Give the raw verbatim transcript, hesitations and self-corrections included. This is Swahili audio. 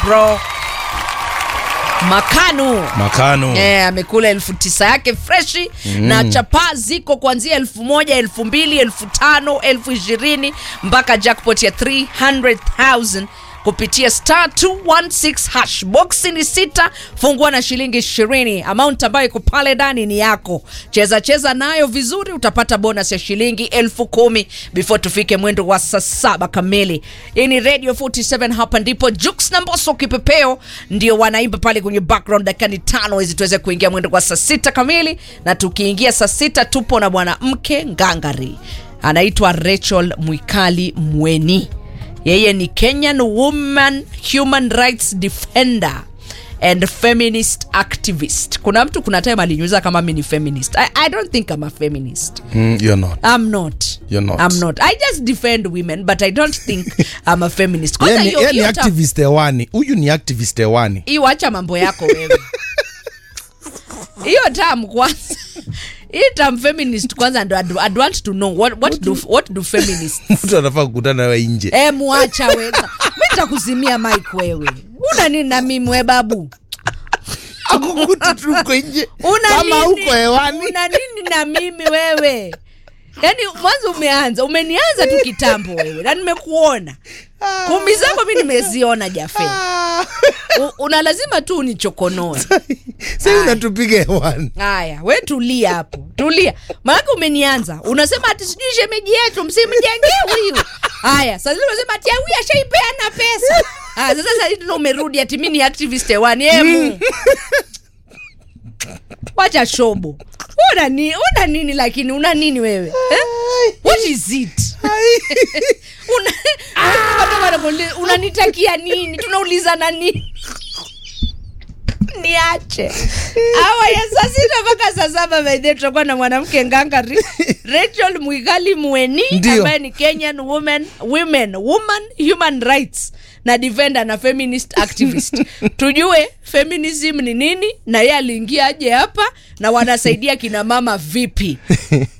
Pro. Makanu Makanu eh, amekula elfu tisa yake freshi. mm. Na chapa ziko kuanzia elfu moja, elfu mbili, elfu tano, elfu ishirini mpaka jackpot ya three hundred thousand kupitia star two one six hash. Boxi ni sita, fungua na shilingi ishirini. Amount ambayo iko pale ndani ni yako. Cheza cheza nayo vizuri, utapata bonus ya shilingi elfu kumi before tufike mwendo wa saa saba kamili. Hii ni Radio forty-seven, hapa ndipo Jux na Mbosso Kipepeo ndio wanaimba pale kwenye background. Dakika ni tano hizi tuweze kuingia mwendo wa saa sita kamili, na tukiingia saa sita tupo na mwanamke ngangari. Anaitwa Rachel Mwikali Mweni. Yeye ni Kenyan woman human rights defender and feminist activist. Kuna mtu kuna time alinyuza kama mimi ni feminist. I, I don't think I'm a feminist. mm, You're not. I'm not. You're not. I'm not. I just defend women, but I don't think I'm a feminist. Kwanza Yeye hiyo ni activist ewani. Huyu ni activist ewani. Hiyo acha mambo yako wewe. Hiyo term kwanza. Hiyo term feminist kwanza ndo I'd, I'd want to know what what do what do feminists. Mtu anafaa kukutana wewe nje. Eh, muacha wewe. Mimi nitakuzimia mic wewe. Una nini na mimi we babu? Akukuti tuko nje. Kama huko hewani. Una nini na mimi wewe? Yaani mwanzo umeanza, umenianza tu kitambo wewe. Na nimekuona. Kumbi zako mimi nimeziona Jafe. Una lazima tu unichokonoe. Sasa unatupiga hewani. Haya, wewe tulia hapo. Tulia. Maana umenianza. Unasema ati sijui shemeji yetu msimjengee huyu. Haya, sasa unasema ati huyu ashaipeana pesa. Ah, sasa sasa ndio umerudi ati mimi ni activist one. Hemu. Wacha shobo. Una nini? Una nini lakini una nini wewe? Eh? What is it? Una ah! Unanitakia nini? Tunaulizana nini? Niache. Hawa ya saa sita mpaka saa saba baadaye tutakuwa na mwanamke ngangari Rachel Mwikali Mweni ambaye ni Kenyan woman women woman human rights na defender na feminist activist. Tujue feminism ni nini na yeye aliingia aje hapa na wanasaidia kina mama vipi.